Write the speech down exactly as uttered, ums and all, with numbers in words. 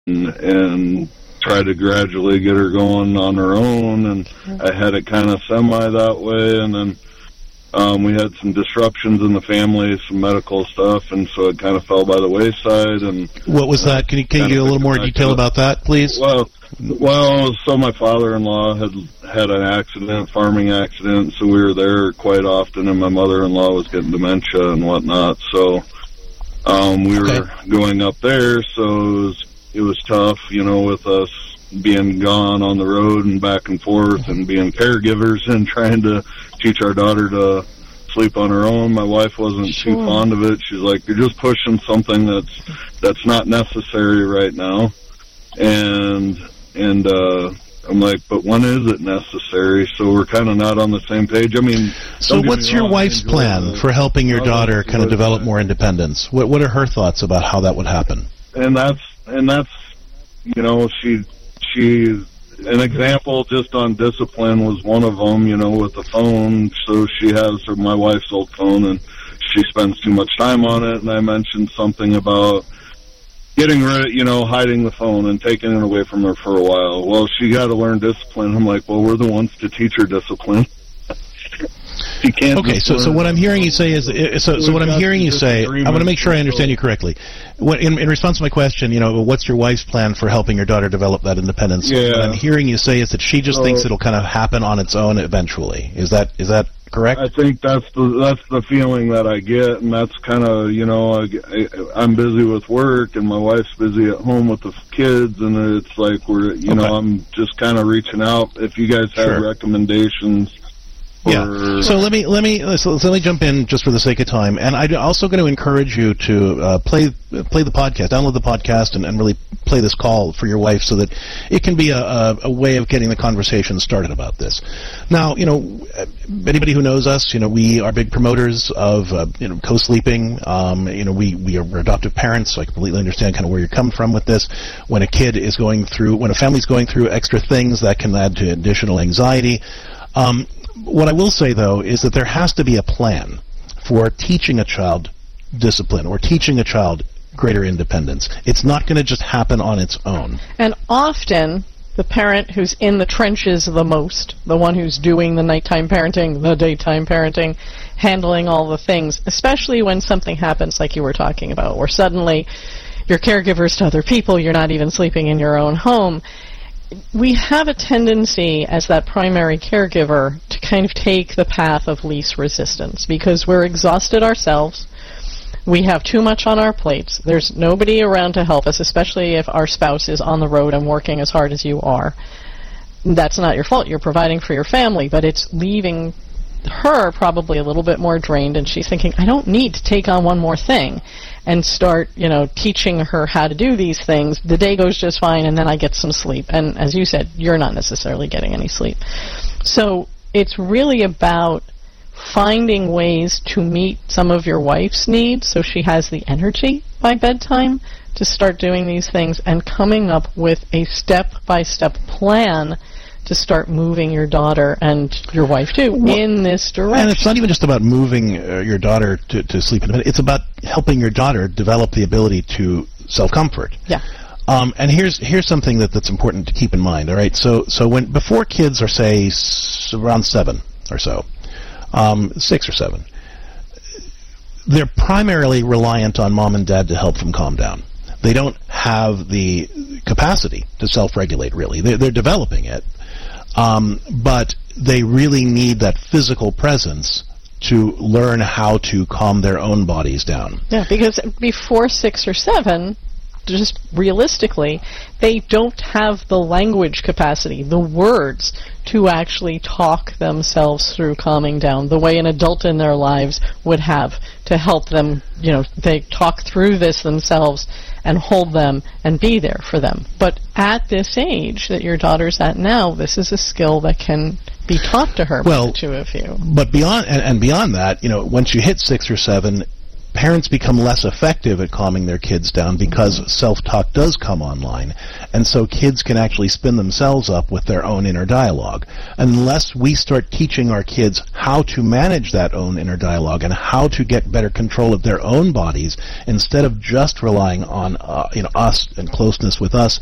and, and try to gradually get her going on her own, and I had it kind of semi that way, and then um, we had some disruptions in the family, some medical stuff, and so it kind of fell by the wayside. And what was that? Can you, can you give a little more detail about that, please? Well, well, so my father-in-law had had an accident, farming accident, so we were there quite often, and my mother-in-law was getting dementia and whatnot, so um, we okay. were going up there, so it was It was tough, you know, with us being gone on the road and back and forth and being caregivers and trying to teach our daughter to sleep on her own. My wife wasn't sure. too fond of it. She's like, you're just pushing something that's that's not necessary right now. And and uh, I'm like, but when is it necessary? So we're kind of not on the same page. I mean, so what's your wife's plan for helping your daughter kind of develop more independence? What What are her thoughts about how that would happen? And that's And that's, you know, she, she, an example just on discipline was one of them, you know, with the phone. So she has her, my wife's old phone, and she spends too much time on it. And I mentioned something about getting rid, you know, hiding the phone and taking it away from her for a while. Well, she got to learn discipline. I'm like, well, we're the ones to teach her discipline. She can't. Okay, so so what I'm hearing you say is so so what I'm hearing you say. I want to make sure I understand you correctly. What, in, in response to my question, you know, what's your wife's plan for helping your daughter develop that independence? Yeah. What I'm hearing you say is that she just so, thinks it'll kind of happen on its own eventually. Is that is that correct? I think that's the that's the feeling that I get, and that's kind of, you know, I, I, I'm busy with work, and my wife's busy at home with the kids, and it's like we're, you okay. know, I'm just kind of reaching out. If you guys have sure. recommendations. Yeah. So let me let me so let me jump in just for the sake of time, and I'm also going to encourage you to uh, play play the podcast, download the podcast, and, and really play this call for your wife, so that it can be a, a, a way of getting the conversation started about this. Now, you know, anybody who knows us, you know, we are big promoters of uh, you know co-sleeping. Um, you know, we we are we're adoptive parents, so I completely understand kind of where you're coming from with this. When a kid is going through, when a family's going through extra things, that can add to additional anxiety. Um, What I will say, though, is that there has to be a plan for teaching a child discipline or teaching a child greater independence. It's not going to just happen on its own. And often, the parent who's in the trenches the most, the one who's doing the nighttime parenting, the daytime parenting, handling all the things, especially when something happens like you were talking about, where suddenly you're caregivers to other people, you're not even sleeping in your own home, we have a tendency as that primary caregiver to kind of take the path of least resistance because we're exhausted ourselves. We have too much on our plates. There's nobody around to help us, especially if our spouse is on the road and working as hard as you are. That's not your fault. You're providing for your family, but it's leaving her probably a little bit more drained, and she's thinking, I don't need to take on one more thing and start, you know, teaching her how to do these things. The day goes just fine, and then I get some sleep. And as you said, you're not necessarily getting any sleep. So it's really about finding ways to meet some of your wife's needs so she has the energy by bedtime to start doing these things and coming up with a step-by-step plan to start moving your daughter and your wife, too, well, in this direction. And it's not even just about moving uh, your daughter to, to sleep in a minute. It's about helping your daughter develop the ability to self-comfort. Yeah. Um, and here's here's something that, that's important to keep in mind, all right? So so when before kids are, say, s- around seven or so, um, six or seven, they're primarily reliant on mom and dad to help them calm down. They don't have the capacity to self-regulate, really. They're, they're developing it. Um, but they really need that physical presence to learn how to calm their own bodies down. Yeah, because before six or seven, just realistically, they don't have the language capacity, the words, to actually talk themselves through calming down the way an adult in their lives would have to help them, you know, they talk through this themselves and hold them and be there for them. But at this age that your daughter's at now, this is a skill that can be taught to her well, by the two of you. But beyond and, and beyond that, you know, once you hit six or seven, parents become less effective at calming their kids down because self-talk does come online. And so kids can actually spin themselves up with their own inner dialogue. Unless we start teaching our kids how to manage that own inner dialogue and how to get better control of their own bodies instead of just relying on uh, you know us and closeness with us,